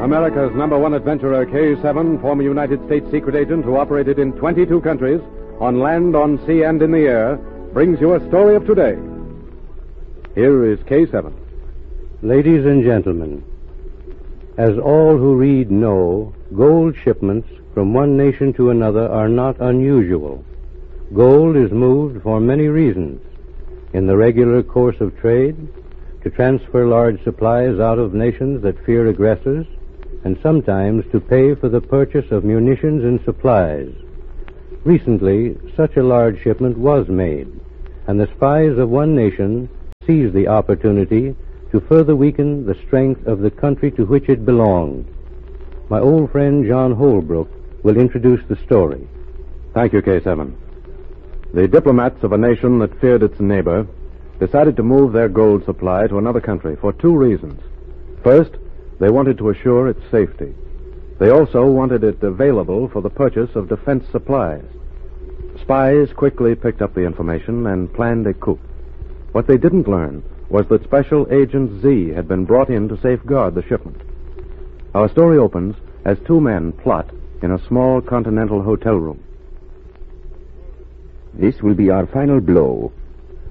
America's #1 adventurer, K-7, former United States secret agent who operated in 22 countries, on land, on sea, and in the air, brings you a story of today. Here is K-7. Ladies and gentlemen, as all who read know, gold shipments from one nation to another are not unusual. Gold is moved for many reasons. In the regular course of trade, to transfer large supplies out of nations that fear aggressors, and sometimes to pay for the purchase of munitions and supplies. Recently, such a large shipment was made, and the spies of one nation seized the opportunity to further weaken the strength of the country to which it belonged. My old friend John Holbrook will introduce the story. Thank you, K-7. The diplomats of a nation that feared its neighbor decided to move their gold supply to another country for two reasons. First, they wanted to assure its safety. They also wanted it available for the purchase of defense supplies. Spies quickly picked up the information and planned a coup. What they didn't learn was that Special Agent Z had been brought in to safeguard the shipment. Our story opens as two men plot in a small continental hotel room. This will be our final blow.